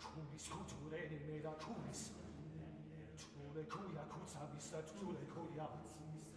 Cunis culture in meda cunis. Tule cuia cusa vista tule cuia.